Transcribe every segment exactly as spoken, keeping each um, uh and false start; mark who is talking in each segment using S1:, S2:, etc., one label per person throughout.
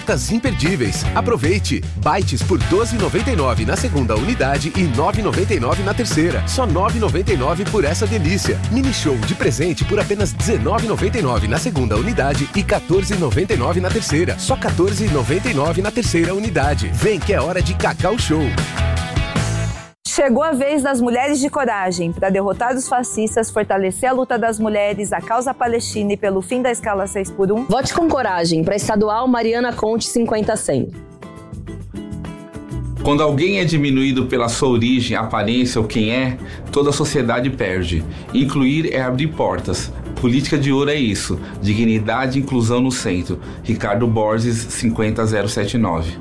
S1: ofertas imperdíveis. Aproveite! Bites por doze reais e noventa e nove centavos na segunda unidade e nove reais e noventa e nove centavos na terceira. Só nove reais e noventa e nove centavos por essa delícia. Mini show de presente por apenas dezenove reais e noventa e nove centavos na segunda unidade e quatorze reais e noventa e nove centavos na terceira. Só quatorze reais e noventa e nove centavos na terceira unidade. Vem que é hora de Cacau Show.
S2: Chegou a vez das mulheres de coragem para derrotar os fascistas, fortalecer a luta das mulheres, a causa palestina e pelo fim da escala seis por um.
S3: Vote com coragem para Estadual Mariana Conte cinquenta cem.
S4: Quando alguém é diminuído pela sua origem, aparência ou quem é, toda a sociedade perde. Incluir é abrir portas. Política de ouro é isso. Dignidade e inclusão no centro. Ricardo Borges, cinquenta zero setenta e nove.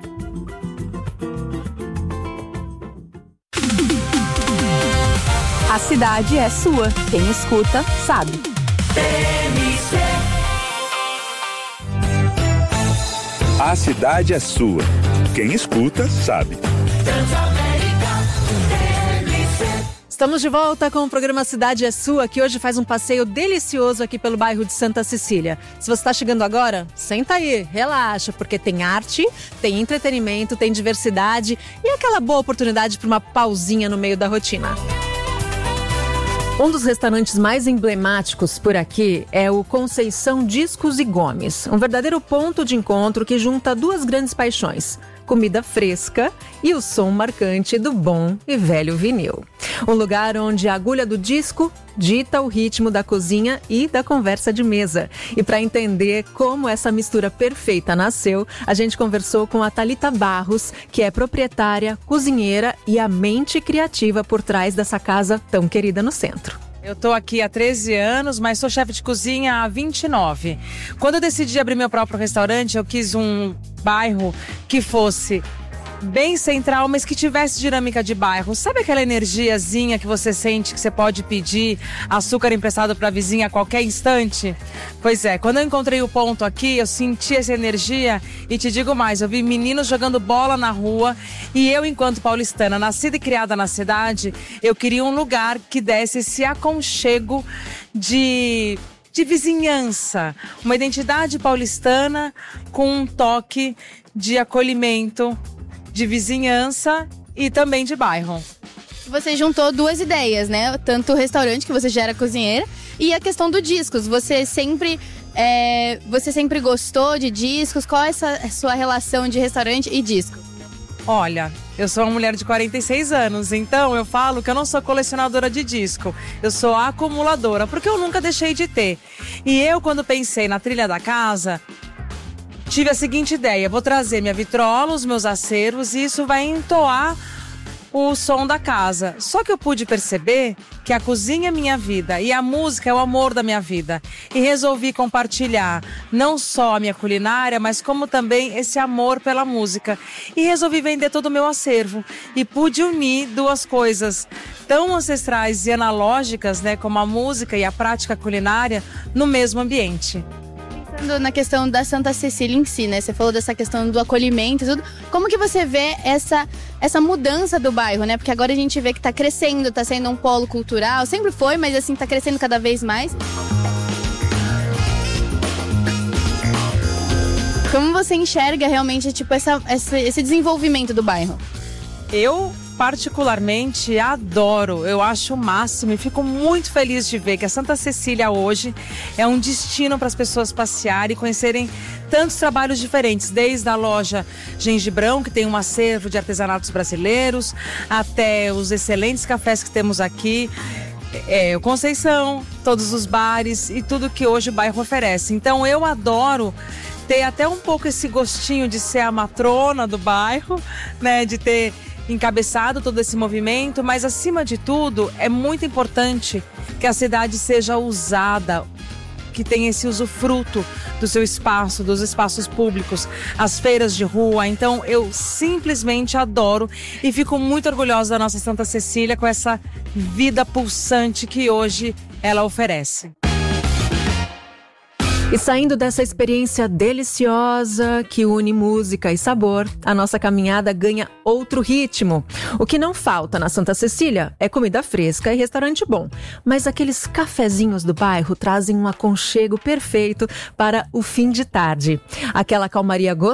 S5: A cidade é sua. Quem escuta, sabe.
S6: A cidade é sua. Quem escuta, sabe.
S7: Estamos de volta com o programa Cidade é Sua, que hoje faz um passeio delicioso aqui pelo bairro de Santa Cecília. Se você está chegando agora, senta aí, relaxa, porque tem arte, tem entretenimento, tem diversidade e aquela boa oportunidade para uma pausinha no meio da rotina. Um dos restaurantes mais emblemáticos por aqui é o Conceição Discos e Gomes, um verdadeiro ponto de encontro que junta duas grandes paixões, comida fresca e o som marcante do bom e velho vinil. Um lugar onde a agulha do disco dita o ritmo da cozinha e da conversa de mesa. E para entender como essa mistura perfeita nasceu, a gente conversou com a Thalita Barros, que é proprietária, cozinheira e a mente criativa por trás dessa casa tão querida no centro.
S8: Eu estou aqui há treze anos, mas sou chefe de cozinha há vinte e nove. Quando eu decidi abrir meu próprio restaurante, eu quis um bairro que fosse bem central, mas que tivesse dinâmica de bairro. Sabe aquela energiazinha que você sente que você pode pedir açúcar emprestado para a vizinha a qualquer instante? Pois é, quando eu encontrei o ponto aqui, eu senti essa energia e te digo mais, eu vi meninos jogando bola na rua e eu, enquanto paulistana, nascida e criada na cidade, eu queria um lugar que desse esse aconchego de... de vizinhança, uma identidade paulistana com um toque de acolhimento, de vizinhança e também de bairro.
S9: Você juntou duas ideias, né? Tanto o restaurante, que você já era cozinheira, e a questão do discos. Você sempre, é, você sempre gostou de discos? Qual é essa a sua relação de restaurante e disco?
S8: Olha, eu sou uma mulher de quarenta e seis anos, então eu falo que eu não sou colecionadora de disco, eu sou acumuladora, porque eu nunca deixei de ter. E eu, quando pensei na trilha da casa, tive a seguinte ideia: vou trazer minha vitrola, os meus acervos, e isso vai entoar o som da casa. Só que eu pude perceber que a cozinha é minha vida e a música é o amor da minha vida. E resolvi compartilhar não só a minha culinária, mas como também esse amor pela música. E resolvi vender todo o meu acervo. E pude unir duas coisas tão ancestrais e analógicas, né, como a música e a prática culinária, no mesmo ambiente.
S9: Pensando na questão da Santa Cecília em si, né? Você falou dessa questão do acolhimento e tudo. Como que você vê essa, essa mudança do bairro, né? Porque agora a gente vê que tá crescendo, tá sendo um polo cultural. Sempre foi, mas assim, tá crescendo cada vez mais. Como você enxerga realmente, tipo, essa, essa, esse desenvolvimento do bairro?
S8: Eu particularmente adoro, eu acho o máximo e fico muito feliz de ver que a Santa Cecília hoje é um destino para as pessoas passearem e conhecerem tantos trabalhos diferentes, desde a loja Gengibrão, que tem um acervo de artesanatos brasileiros, até os excelentes cafés que temos aqui, é, o Conceição, todos os bares e tudo que hoje o bairro oferece. Então eu adoro ter até um pouco esse gostinho de ser a matrona do bairro, né, de ter encabeçado todo esse movimento, mas acima de tudo é muito importante que a cidade seja usada, que tenha esse usufruto do seu espaço, dos espaços públicos, as feiras de rua. Então eu simplesmente adoro e fico muito orgulhosa da nossa Santa Cecília com essa vida pulsante que hoje ela oferece.
S7: E saindo dessa experiência deliciosa que une música e sabor, a nossa caminhada ganha outro ritmo. O que não falta na Santa Cecília é comida fresca e restaurante bom. Mas aqueles cafezinhos do bairro trazem um aconchego perfeito para o fim de tarde. Aquela calmaria gostosa